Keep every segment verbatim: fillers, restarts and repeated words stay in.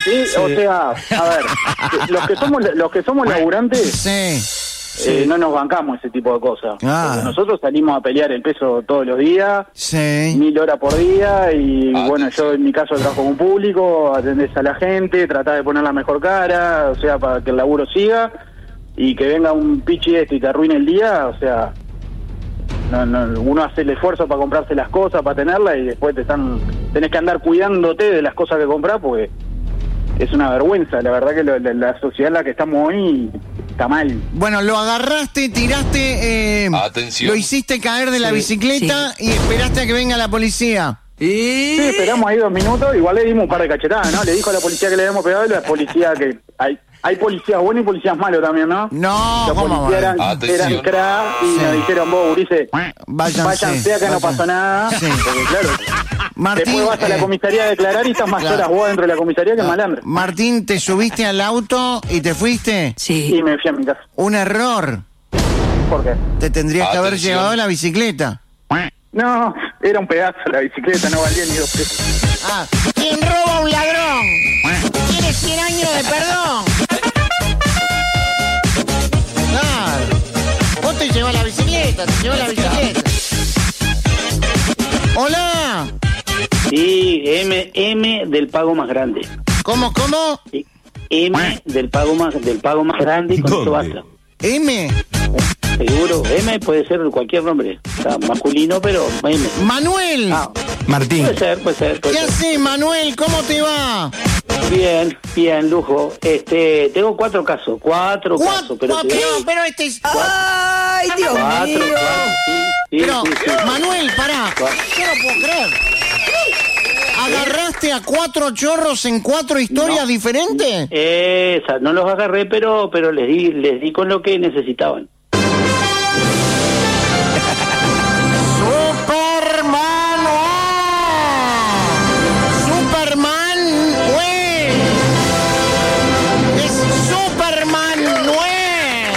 Sí, sí, o sea, a ver, los que somos los que somos laburantes, sí. Eh, sí. no nos bancamos ese tipo de cosas. Ah. Nosotros salimos a pelear el peso todos los días, sí. mil horas por día, y ah, bueno, yo en mi caso trabajo con público, atendés a la gente, tratás de poner la mejor cara, o sea, para que el laburo siga, y que venga un pichi este y te arruine el día, o sea, no, no, uno hace el esfuerzo para comprarse las cosas, para tenerlas, y después te están tenés que andar cuidándote de las cosas que comprás, porque es una vergüenza, la verdad que lo, la, la sociedad en la que estamos hoy está mal. Bueno, lo agarraste, tiraste, eh, Atención. Lo hiciste caer de la sí, bicicleta sí. y esperaste a que venga la policía. ¿Y? Sí, esperamos ahí dos minutos, igual le dimos un par de cachetadas, ¿no? Le dijo a la policía que le habíamos pegado y la policía que... hay Hay policías buenos y policías malos también, ¿no? No, los ¿cómo policías eran, eran crack y sí. nos dijeron, vos, gurises, váyanse, váyanse acá, no pasó nada. Sí. Porque, claro, Martín, después vas a la comisaría a declarar y estás más claro. horas vos dentro de la comisaría que malandro. Martín, ¿te subiste al auto y te fuiste? Sí. Y me fui a mi casa. Un error. ¿Por qué? Te tendrías Atención. que haber llevado la bicicleta. No, era un pedazo la bicicleta, no valía ni dos pesos. Ah, ¿quién roba a un ladrón? Tiene cien años de perdón. Claro. Vos te llevas la bicicleta, te llevas la bicicleta. Hola. Sí, M, M del pago más grande. ¿Cómo, cómo? Sí, M del pago más, del pago más grande y con eso basta. ¿M? Seguro, M puede ser cualquier nombre, o sea, masculino, pero M. Manuel. Ah, Martín. Puede ser, puede ser. Puede ¿Qué haces, Manuel? ¿Cómo te va? Bien, bien, lujo. Este, tengo cuatro casos, cuatro ¿Cuá, casos, pero cuá, pero, pero este es... ¡Ay, Dios cuatro, mío! Cuatro, sí, sí, pero, sí, sí. Manuel, pará, Cuatro. yo no puedo creer. ¿Agarraste a cuatro chorros en cuatro historias no. diferentes? Esa, no los agarré, pero, pero les di, les di con lo que necesitaban. ¡Superman! ¡Superman! ¡Güey! ¡Es Superman Noel!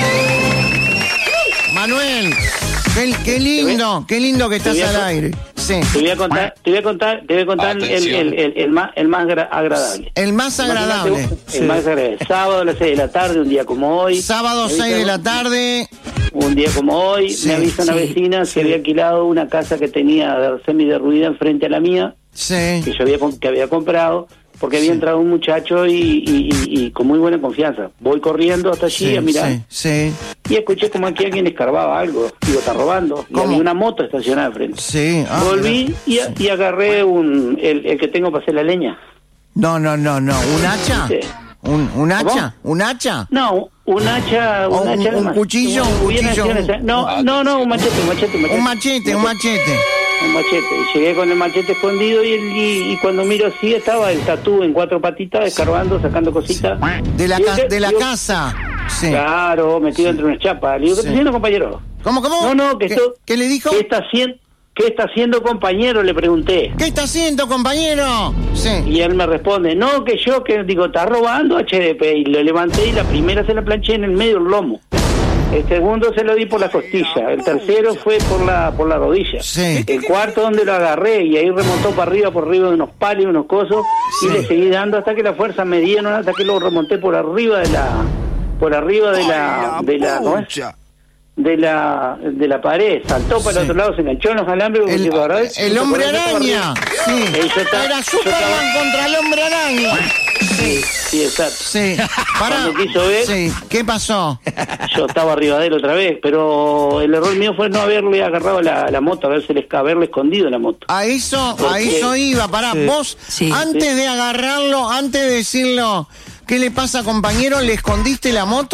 Manuel, qué, qué lindo, qué lindo que estás al aire. Sí. Te voy a contar, te voy a contar, te voy a contar el, el, el, el más, el más gra- agradable. El más agradable. El Sí. más agradable. Sábado a las seis de la tarde, un día como hoy. Sábado seis de la tarde. Un día como hoy, Sí, me avisa una sí, vecina sí. que había alquilado una casa que tenía semi-derruida enfrente a la mía, Sí. que yo había que había comprado, porque había Sí. entrado un muchacho y, y, y, y con muy buena confianza. Voy corriendo hasta allí Sí, a mirar sí, sí. y escuché como aquí alguien escarbaba algo. Digo, está robando. Y ¿Cómo? había una moto estacionada al frente. Sí. Ah, Volví y, sí. y agarré un el, el que tengo para hacer la leña. No, no, no, no. ¿Un hacha? Sí. ¿Un, un hacha? ¿Un hacha? No, un hacha, un, O un- hacha un más. cuchillo, un Bien cuchillo, acciones. un- No, no, no, un machete, un machete, un machete. Un machete, un machete. Un machete. Y llegué con el machete escondido y, el, y, y cuando miro así estaba el tatú en cuatro patitas, escarbando, sacando cositas. De la, Y ca- ese- de la digo, casa. Sí. Claro, metido entre unas chapas. Le digo, ¿qué Sí. está haciendo, compañero? ¿Cómo, cómo? No, no, que ¿Qué, esto... ¿Qué le dijo? ¿Qué está haciendo, qué está haciendo, compañero? Le pregunté. ¿Qué está haciendo, compañero? Sí. Y él me responde, no, que yo, que digo, está robando H D P. Y lo levanté y la primera se la planché en el medio del lomo. El segundo se lo di por la costilla. El tercero fue por la por la rodilla. Sí. El cuarto donde lo agarré y ahí remontó para arriba, por arriba de unos palos, unos cosos. Sí. Y le seguí dando hasta que la fuerza me dieron, hasta que lo remonté por arriba de la... Por arriba de la... De la, ¿cómo es? de la de la pared, saltó para Sí. el otro lado, se enganchó en los alambres. El, digo, ¿verdad? el hombre araña. Sí. Eh, yo estaba- Era yo Superman estaba- contra el hombre araña. Sí, sí, exacto. Sí. Pará. Cuando quiso ver- Sí. ¿Qué pasó? Yo estaba arriba de él otra vez, pero el error mío fue no haberle agarrado la, la moto, haberse, haberle escondido la moto. A eso, a Porque- eso iba. Pará, Sí. vos, Sí. antes de agarrarlo, antes de decirlo, ¿qué le pasa, compañero? ¿Le escondiste la moto?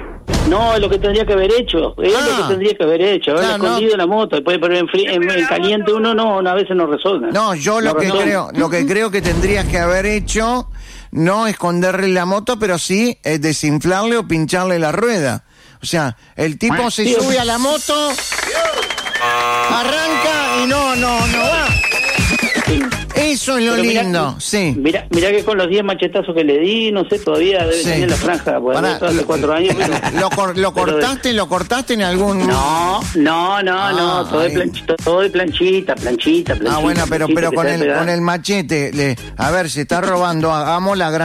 No, es lo que tendría que haber hecho, es Ah. lo que tendría que haber hecho, haberle Claro, no. escondido la moto, después, pero en, fri- en, en caliente uno no, no, a veces no resuelve. No, yo lo No que resuelve. creo, lo que creo que tendrías que haber hecho, no esconderle la moto, pero sí eh, desinflarle o pincharle la rueda. O sea, el tipo se Sí. sube a la moto, arranca y no, no, no va. Sí. Eso es lo Pero mirá- lindo, sí. Mira, mira que con los diez machetazos que le di, no sé, todavía debe Sí. tener la franja, porque Pará, esto hace cuatro años. Pero... ¿Lo, cor- lo pero- cortaste, lo cortaste en algún...? No, no, no, Ah, no, todo de ahí. planchita, todo de planchita, planchita, planchita. Ah, bueno, pero, planchita pero que con se el, pegada. con el machete, le, a ver, se está robando, hagamos la gran...